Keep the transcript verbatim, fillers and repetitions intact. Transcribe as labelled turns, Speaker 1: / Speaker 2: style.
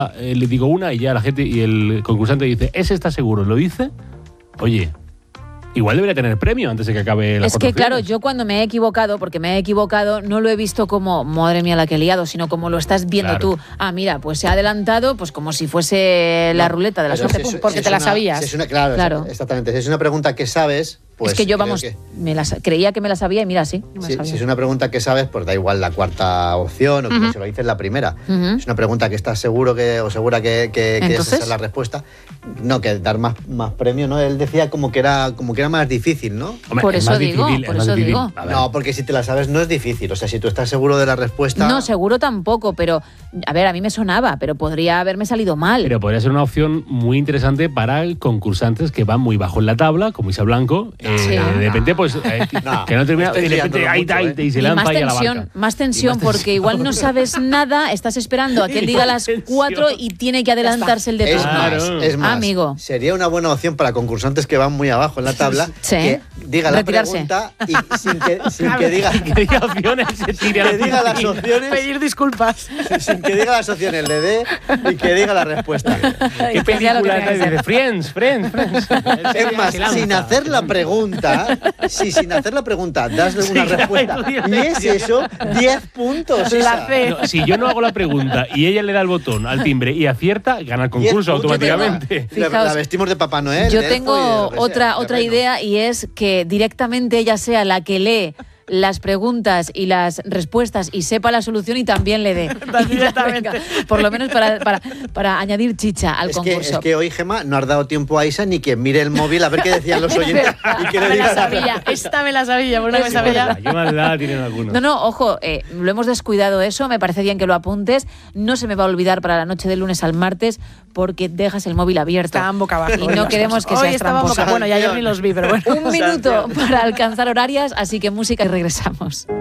Speaker 1: eh, le digo una y ya la gente y el concursante dice, ¿ese está seguro? ¿Lo dice? Oye, igual debería tener premio antes de que acabe la
Speaker 2: Es que claro, yo cuando me he equivocado, porque me he equivocado, no lo he visto como, madre mía la que he liado, sino como lo estás viendo
Speaker 1: Claro.
Speaker 2: tú. Ah, mira, pues se ha adelantado pues como si fuese la
Speaker 3: No,
Speaker 2: ruleta de la
Speaker 3: pero
Speaker 2: suerte,
Speaker 3: si es-
Speaker 2: porque
Speaker 3: si
Speaker 2: te
Speaker 3: es
Speaker 2: la
Speaker 3: una-
Speaker 2: sabías.
Speaker 3: si es una, claro,
Speaker 2: Claro.
Speaker 3: exactamente. Si es una pregunta que sabes, pues
Speaker 2: es que yo,
Speaker 3: creo
Speaker 2: vamos,
Speaker 3: que-
Speaker 2: me la, creía que me la sabía y mira, sí. me la
Speaker 3: Si,
Speaker 2: sabía.
Speaker 3: si es una pregunta que sabes, pues da igual la cuarta opción o como
Speaker 2: Ujú.
Speaker 3: se lo dices la primera.
Speaker 2: Ujú.
Speaker 3: Es una pregunta que estás seguro que, o segura que, que, que
Speaker 2: Entonces.
Speaker 3: esa es la respuesta. No, que dar más, más premio, ¿no? Él decía como que era como que era más difícil, ¿no?
Speaker 1: Hombre,
Speaker 2: Por
Speaker 1: es
Speaker 2: eso
Speaker 1: más
Speaker 2: digo,
Speaker 1: difícil,
Speaker 2: por
Speaker 1: es más
Speaker 2: eso
Speaker 1: difícil.
Speaker 2: digo.
Speaker 1: A ver.
Speaker 3: No, porque si te la sabes no es difícil. O sea, si tú estás seguro de la respuesta...
Speaker 2: No, seguro tampoco, pero a ver, a mí me sonaba, pero podría haberme salido mal.
Speaker 1: Pero podría ser una opción muy interesante para concursantes que van muy bajo en la tabla, como Isa Blanco. Eh,
Speaker 2: Sí.
Speaker 1: de repente, pues, eh,
Speaker 3: No,
Speaker 1: que no termina, y
Speaker 3: estáis
Speaker 1: de repente,
Speaker 3: liándolo
Speaker 1: ahí
Speaker 3: mucho,
Speaker 1: está,
Speaker 3: ¿eh?
Speaker 1: y se
Speaker 2: Y
Speaker 1: lanza
Speaker 2: más
Speaker 1: ahí a la
Speaker 2: tensión,
Speaker 1: barca.
Speaker 2: más tensión,
Speaker 1: Y más
Speaker 2: porque igual no sabes nada, estás esperando a que él
Speaker 1: Y
Speaker 2: diga
Speaker 1: más
Speaker 2: las
Speaker 1: tensión.
Speaker 2: cuatro y tiene que adelantarse el de
Speaker 3: Es
Speaker 2: turno.
Speaker 3: más,
Speaker 1: Claro.
Speaker 3: es más,
Speaker 2: Amigo.
Speaker 3: sería una buena opción para concursantes que van muy abajo en la tabla
Speaker 2: Sí.
Speaker 3: que diga la
Speaker 2: Retirarse.
Speaker 3: pregunta y sin que, sin que diga,
Speaker 1: Que diga opciones, se tire a la
Speaker 3: que diga las
Speaker 1: piscina.
Speaker 3: opciones,
Speaker 4: Pedir disculpas.
Speaker 3: sin que diga las opciones, le dé y que diga la respuesta.
Speaker 1: ¿Qué
Speaker 2: que sea lo que
Speaker 1: película
Speaker 2: tenga
Speaker 1: es?
Speaker 2: que ser.
Speaker 1: Dice, Friends, Friends, Friends.
Speaker 3: Es más,
Speaker 1: Se lanza.
Speaker 3: sin hacer la pregunta, si sin hacer la pregunta das una
Speaker 1: Sí,
Speaker 3: respuesta
Speaker 1: claro,
Speaker 3: y es eso, diez puntos.
Speaker 4: La
Speaker 3: Isa.
Speaker 4: C.
Speaker 1: No, si yo no hago la pregunta y ella le da el botón al timbre y acierta, gana el
Speaker 3: diez
Speaker 1: concurso
Speaker 3: puntos de
Speaker 1: automáticamente.
Speaker 3: La,
Speaker 2: Fijaos,
Speaker 3: la vestimos de Papá Noel.
Speaker 2: Yo
Speaker 3: de elfo y de
Speaker 2: tengo
Speaker 3: lo que sea,
Speaker 2: otra,
Speaker 3: de
Speaker 2: otra
Speaker 3: reino.
Speaker 2: idea y es que directamente ella sea la que lee las preguntas y las respuestas y sepa la solución y también le dé. Y ya,
Speaker 4: Directamente.
Speaker 2: venga, por lo menos para, para, para añadir chicha al
Speaker 3: Es que,
Speaker 2: concurso.
Speaker 3: es que hoy, Gemma, no has dado tiempo a Isa ni que mire el móvil a ver qué decían los oyentes y que le
Speaker 4: Me la
Speaker 3: diga
Speaker 4: sabía. Esta me la sabía, por una
Speaker 2: Es
Speaker 4: me sabía.
Speaker 2: verdad.
Speaker 1: Qué maldad tienen algunos.
Speaker 2: No, no, ojo, eh, lo hemos descuidado eso, me parece bien que lo apuntes. No se me va a olvidar para la noche del lunes al martes porque dejas el móvil abierto.
Speaker 4: Estaban boca abajo.
Speaker 2: Y no queremos que
Speaker 4: Hoy
Speaker 2: seas
Speaker 4: estaban boca
Speaker 2: tramposa.
Speaker 4: Bueno, ya yo ni los vi, pero bueno.
Speaker 2: Un minuto para alcanzar horarias, así que música y regresamos.